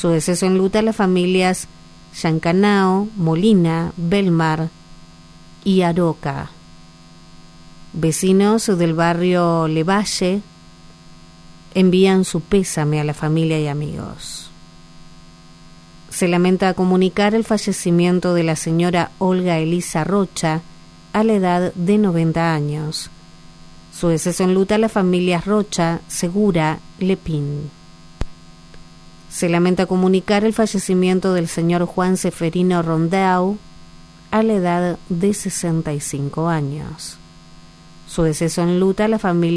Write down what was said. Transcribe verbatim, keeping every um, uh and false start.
Su deceso enluta a las familias Yancanao, Molina, Belmar y Aroca. Vecinos del barrio Levalle envían su pésame a la familia y amigos. Se lamenta comunicar el fallecimiento de la señora Olga Elisa Rocha a la edad de noventa años. Su deceso enluta a las familias Rocha, Segura, Lepín. Se lamenta comunicar el fallecimiento del señor Juan Seferino Rondau a la edad de sesenta y cinco años. Su deceso enluta a la familia